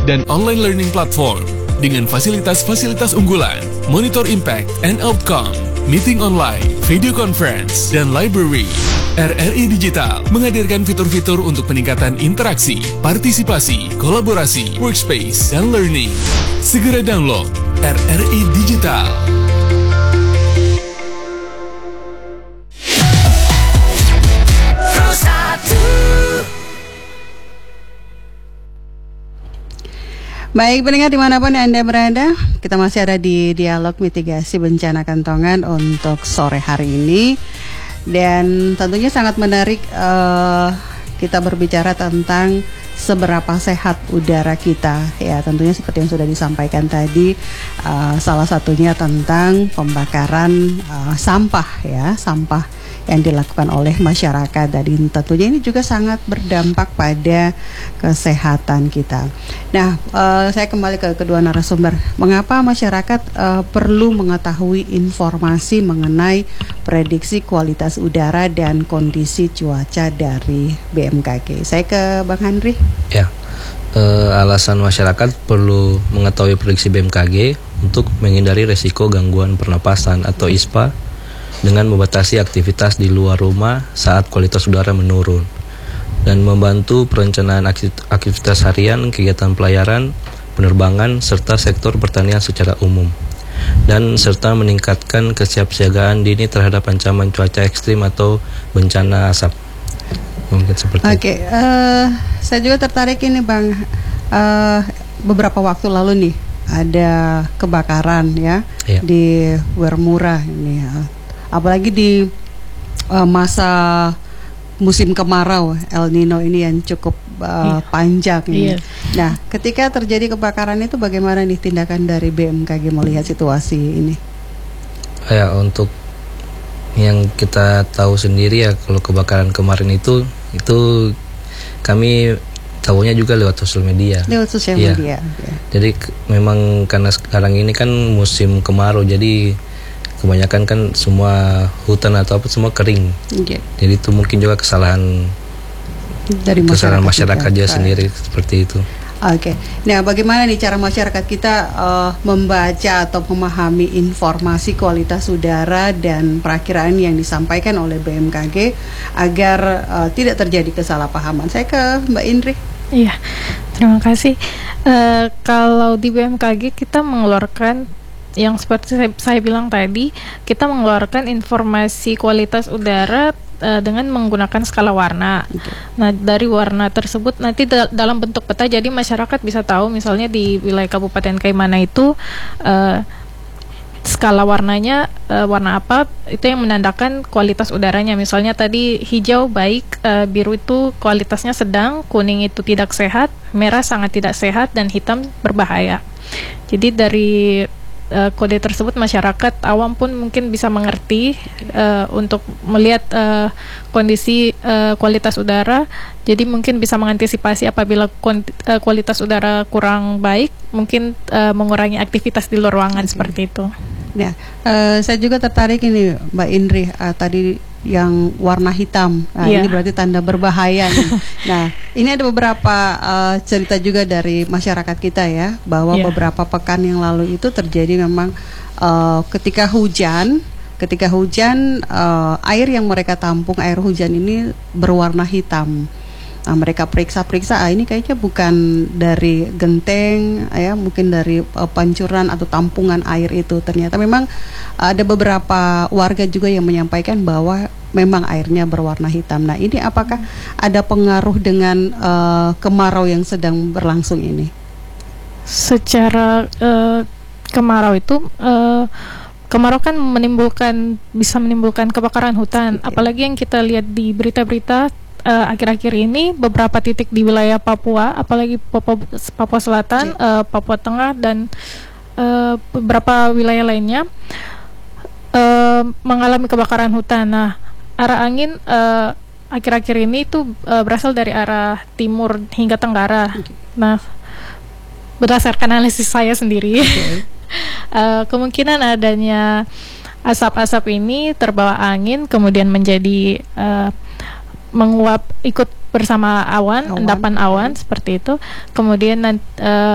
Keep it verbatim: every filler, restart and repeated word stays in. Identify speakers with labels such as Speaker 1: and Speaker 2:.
Speaker 1: dan online learning platform dengan fasilitas-fasilitas unggulan, monitor impact and outcome, meeting online, video conference, dan library. R R I Digital menghadirkan fitur-fitur untuk peningkatan interaksi, partisipasi, kolaborasi, workspace, dan learning. Segera download R R I Digital.
Speaker 2: Baik pendengar dimanapun Anda berada, kita masih ada di dialog mitigasi bencana kantongan untuk sore hari ini. Dan tentunya sangat menarik uh, kita berbicara tentang seberapa sehat udara kita. Ya tentunya seperti yang sudah disampaikan tadi, uh, salah satunya tentang pembakaran uh, sampah ya, sampah yang dilakukan oleh masyarakat. Dan tentunya ini juga sangat berdampak pada kesehatan kita. Nah, uh, saya kembali ke kedua narasumber. Mengapa masyarakat uh, perlu mengetahui informasi mengenai prediksi kualitas udara dan kondisi cuaca dari B M K G? Saya ke Bang Henry.
Speaker 3: Ya, uh, alasan masyarakat perlu mengetahui prediksi B M K G untuk menghindari resiko gangguan pernapasan atau I S P A dengan membatasi aktivitas di luar rumah saat kualitas udara menurun, dan membantu perencanaan aktivitas harian, kegiatan pelayaran, penerbangan, serta sektor pertanian secara umum, dan serta meningkatkan kesiapsiagaan dini terhadap ancaman cuaca ekstrim atau bencana asap. Mungkin seperti
Speaker 2: Oke, okay, uh, saya juga tertarik ini Bang, uh, beberapa waktu lalu nih ada kebakaran ya, ya. di Wermura ini ya. Apalagi di uh, masa musim kemarau El Nino ini yang cukup uh, iya. panjang ini. Iya. Nah, ketika terjadi kebakaran itu bagaimana nih tindakan dari B M K G melihat situasi ini?
Speaker 3: Ya, untuk yang kita tahu sendiri ya, kalau kebakaran kemarin itu itu kami tahunya juga lewat sosial media.
Speaker 2: Lewat sosial
Speaker 3: ya.
Speaker 2: media. Ya.
Speaker 3: Jadi memang karena sekarang ini kan musim kemarau, jadi kebanyakan kan semua hutan atau apa semua kering. Okay. Jadi itu mungkin juga kesalahan
Speaker 2: dari
Speaker 3: kesalahan
Speaker 2: masyarakat,
Speaker 3: masyarakat aja sendiri seperti itu.
Speaker 2: Oke. Okay. Nah, bagaimana nih cara masyarakat kita uh, membaca atau memahami informasi kualitas udara dan perakiraan yang disampaikan oleh B M K G agar uh, tidak terjadi kesalahpahaman? Saya ke Mbak Indri.
Speaker 4: Iya. Terima kasih. Uh, kalau di B M K G kita mengeluarkan yang seperti saya, saya bilang tadi, kita mengeluarkan informasi kualitas udara uh, dengan menggunakan skala warna. Okay. Nah, dari warna tersebut nanti da- dalam bentuk peta, jadi masyarakat bisa tahu misalnya di wilayah Kabupaten Kaimana itu uh, skala warnanya uh, warna apa, itu yang menandakan kualitas udaranya. Misalnya tadi hijau baik, uh, biru itu kualitasnya sedang, kuning itu tidak sehat, merah sangat tidak sehat, dan hitam berbahaya. Jadi dari Uh, kode tersebut masyarakat awam pun mungkin bisa mengerti uh, untuk melihat uh, kondisi uh, kualitas udara. Jadi mungkin bisa mengantisipasi apabila kuanti- uh, kualitas udara kurang baik, mungkin uh, mengurangi aktivitas di luar ruangan. Okay. Seperti itu.
Speaker 2: Ya, uh, saya juga tertarik ini Mbak Indri, uh, tadi yang warna hitam. Nah, yeah. ini berarti tanda berbahaya nih. Nah, ini ada beberapa uh, cerita juga dari masyarakat kita ya, bahwa yeah. beberapa pekan yang lalu itu terjadi memang uh, ketika hujan, ketika hujan uh, air yang mereka tampung, air hujan ini berwarna hitam. Nah, mereka periksa-periksa, ah, ini kayaknya bukan dari genteng, ya, mungkin dari uh, pancuran atau tampungan air itu. Ternyata memang ada beberapa warga juga yang menyampaikan bahwa memang airnya berwarna hitam. Nah, ini apakah ada pengaruh dengan uh, kemarau yang sedang berlangsung ini?
Speaker 4: Secara uh, kemarau itu, uh, kemarau kan menimbulkan, bisa menimbulkan kebakaran hutan. Okay. Apalagi yang kita lihat di berita-berita Uh, akhir-akhir ini beberapa titik di wilayah Papua, apalagi Papua, Papua Selatan, uh, Papua Tengah, dan uh, beberapa wilayah lainnya uh, mengalami kebakaran hutan. Nah, arah angin uh, akhir-akhir ini itu uh, berasal dari arah timur hingga tenggara. Nah, berdasarkan analisis saya sendiri, okay. uh, kemungkinan adanya asap-asap ini terbawa angin kemudian menjadi uh, menguap ikut bersama awan,
Speaker 2: awan.
Speaker 4: endapan awan seperti itu. Kemudian uh,